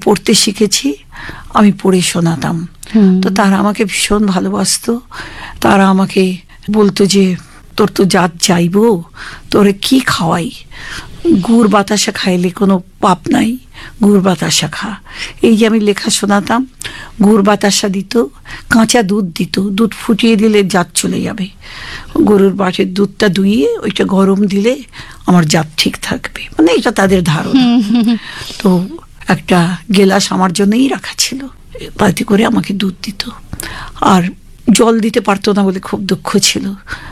পড়তে শিখেছি, আমি পড়ে শোনাতাম। তো তারা আমাকে ভীষণ ভালোবাসতো। তারা আমাকে বলতো যে তোর তো জাত চাইবো, তোরে কি খাওয়াই, গুড় বাতাসা খাইলে কোনো পাপ নাই, গুড় বাতাসা খা। এই যে আমি লেখা শোনাতাম, গুড় বাতাসা দিত, কাঁচা দুধ দিত, দুধ ফুটিয়ে দিলে জাত চলে যাবে, গরুর বাটের দুধটা দুইয়ে ওইটা গরম দিলে আমার জাত ঠিক থাকবে, মানে এটা তাদের ধারণা। তো একটা গেলাস আমার জন্যই রাখা ছিল, তাতে করে আমাকে দুধ দিত। আর জল দিতে পারতো না বলে খুব দুঃখ ছিল।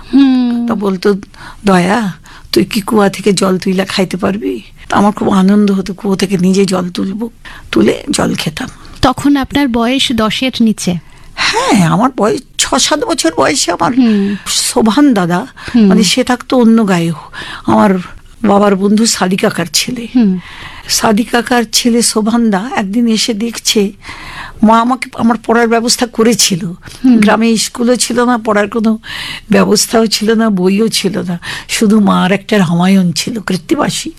তা বলতো, দয়া তুই কি কুয়া থেকে জল তুইলা খাইতে পারবি? আমার খুব আনন্দ হতো, কুয়ো থেকে নিজে জল তুলে জল খেতাম। তখন আপনার বয়স 10-এর নিচে? হ্যাঁ, আমার বয়স 6-7 বছর বয়সে আমার শোভান দাদা, মানে সে থাকতো অন্য গায়ে, আমার বাবার বন্ধু সাদি কাকার ছেলে। সাদি কাকার ছেলে শোভান দা একদিন এসে দেখছে মা আমাকে, আমার পড়ার ব্যবস্থা করেছিল, গ্রামে স্কুলও ছিল না, পড়ার কোনো ব্যবস্থাও ছিল না, বইও ছিল না, শুধু মার একটা রামায়ণ ছিল কৃত্তিবাসী।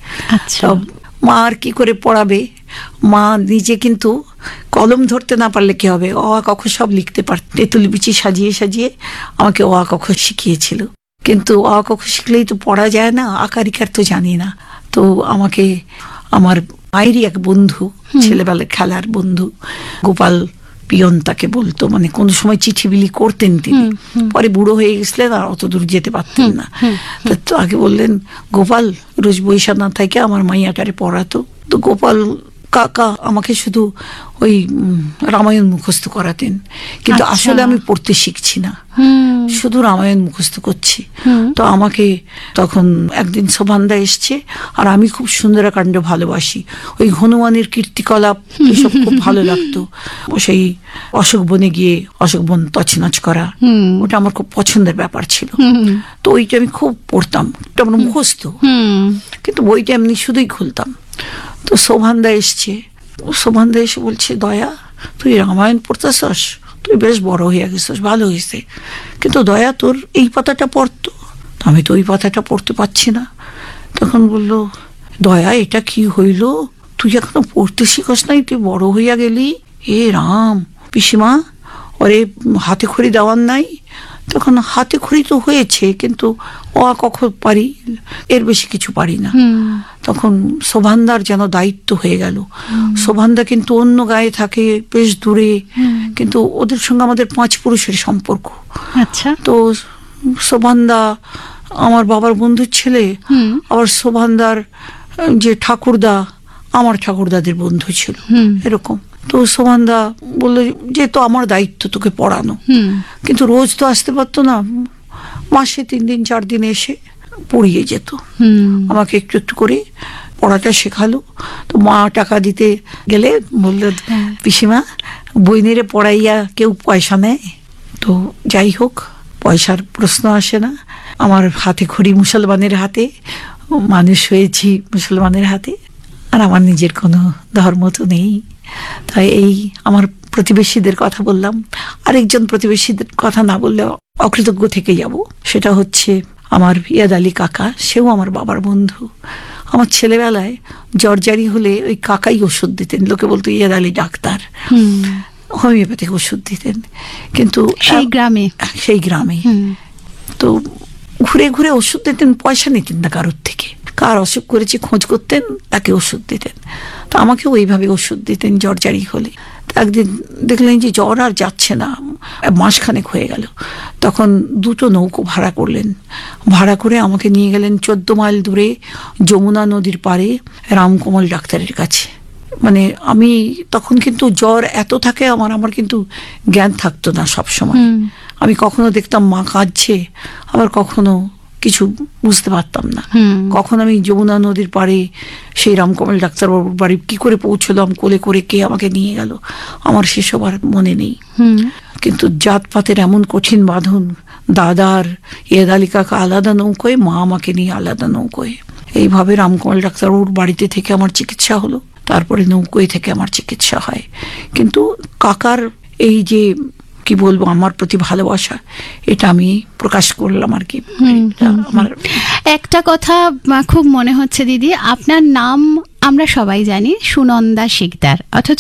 মা আর কি করে পড়াবে? মা নিজে কিন্তু কলম ধরতে না পারলে কি হবে, অ আ ক খ সব লিখতে পারত, তেঁতুল বিচি সাজিয়ে সাজিয়ে আমাকে অ আ ক খ শিখিয়েছিল। কিন্তু অ আ ক খ শিখলেই তো পড়া যায় না, আকারিকার তো জানি না। তো আমাকে আমার মায়েরই এক বন্ধু, ছেলেবেলার খেলার বন্ধু গোপাল পিয়ন তাকে বলতো, মানে কোন সময় চিঠি বিলি করতেন তিনি, পরে বুড়ো হয়ে গেছিলেন আর অত দূর যেতে পারতেন না। তো আগে বললেন, গোপাল রোজ বৈশা না থাকে আমার মাইয়াটারে পড়াতো। তো গোপাল কাকা আমাকে শুধু ওই রামায়ণ মুখস্থ করাতেন, কিন্তু আসলে আমি পড়তে শিখছি না, শুধু রামায়ণ মুখস্থ করছি। তো আমাকে তখন একদিন শোভানদা এসছে, আর আমি খুব সুন্দরাকাণ্ড ভালোবাসি, ওই হনুমানের কীর্তিকলাপ এসব খুব ভালো লাগতো। সেই অশোক বনে গিয়ে অশোক বন তছনছ করা, ওটা আমার খুব পছন্দের ব্যাপার ছিল। তো ওইটা আমি খুব পড়তাম, ওটা আমার মুখস্থ, কিন্তু বইটা এমনি শুধুই খুলতাম। তো শোভানদা এসছে, শোভানদা এসে বলছে, দয়া তুই রামায়ণ পড়তেছস, তুই বেশ বড় হয়ে গেছিস, ভালো হয়েছে, কিন্তু দয়া তোর এই পাতাটা পড়তো। আমি তো ওই পাতাটা পড়তে পারছি না। তখন বলল, দয়া এটা কি হইল, তুই এখনো পড়তে শিখস নাই, তুই বড় হইয়া গেলি? এ রাম, পিসিমা ওরে হাতে খড়ি দেওয়ার নাই? তখন হাতে খড়ি তো হয়েছে, কিন্তু অ আ ক খ পারি, এর বেশি কিছু পারি না। তখন শোভানদার যেন দায়িত্ব হয়ে গেল। শোভানদা কিন্তু অন্য গায়ে থাকে, বেশ দূরে, কিন্তু ওদের সঙ্গে আমাদের 5 পুরুষের সম্পর্ক। আচ্ছা। তো শোভানদা আমার বাবার বন্ধুর ছেলে, আবার শোভানদার যে ঠাকুরদা আমার ঠাকুরদাদের বন্ধু ছিল, এরকম। তো শোভানদা বললো যে তো আমার দায়িত্ব তোকে পড়ানো, কিন্তু রোজ তো আসতে পারতো না, মাসে 3 দিন 4 দিন এসে পড়িয়ে যেত, আমাকে একটু একটু করে পড়াটা শেখালো। তো মা টাকা দিতে গেলে বললো, পিসিমা বইনেরে পড়াইয়া কেউ পয়সা নেয়? তো যাই হোক, পয়সার প্রশ্ন আসে না, আমার হাতে খড়ি মুসলমানের হাতে, মানুষ হয়েছি মুসলমানের হাতে, আর আমার নিজের কোনো ধর্ম তো নেই। তাই এই আমার প্রতিবেশীদের কথা বললাম। আরেকজন প্রতিবেশীদের কথা না বললে অকৃতজ্ঞ থেকে যাব, সেটা হচ্ছে আমার ইয়াদ আলী কাকা, সেও আমার বাবার বন্ধু। আমার ছেলেবেলায় জ্বরজারি হলে ওই কাকাই ওষুধ দিতেন, লোকে বলতো ইয়াদ আলী ডাক্তার, হোমিওপ্যাথিক ওষুধ দিতেন, কিন্তু সেই গ্রামে তো ঘুরে ঘুরে ওষুধ দিতেন, পয়সা নিতেন না কারোর থেকে, কার অসুখ করেছে খোঁজ করতেন, তাকে ওষুধ দিতেন। তো আমাকে ওইভাবে ওষুধ দিতেন জ্বরজারি হলে। একদিন দেখলেন যে জ্বর আর যাচ্ছে না, মাসখানেক হয়ে গেল, তখন 2টো নৌকো ভাড়া করলেন, ভাড়া করে আমাকে নিয়ে গেলেন 14 মাইল দূরে যমুনা নদীর পাড়ে রামকমল ডাক্তারের কাছে। মানে আমি তখন কিন্তু জ্বর এত থাকে আমার কিন্তু জ্ঞান থাকতো না সব সময়। আমি কখনো দেখতাম মা কাঁদছে, আবার কখনো কিছু বুঝতে পারতাম না। কখন আমি যমুনা নদীর পাড়ে সেই রামকমল ডাক্তারবাবুর বাড়ি কি করে পৌঁছলাম, কোলে করে কে আমাকে নিয়ে গেল, আমার সেসব আর মনে নেই। কিন্তু জাতপাতের এমন কঠিন বাঁধন, দাদার ইয়াদ আলী কাকা আলাদা নৌকোয়, মা আমাকে নিয়ে আলাদা নৌকোয়, এইভাবে রামকমল ডাক্তারবাবুর বাড়িতে থেকে আমার চিকিৎসা হলো, তারপরে নৌকোয় থেকে আমার চিকিৎসা হয়। কিন্তু কাকার এই যে কি বলবো আমার প্রতি ভালোবাসা, এটা আমি প্রকাশ করলাম আর কি। আমার একটা কথা খুব মনে হচ্ছে দিদি, আপনার নাম আমরা সবাই জানি সুনন্দা শিকদার, অথচ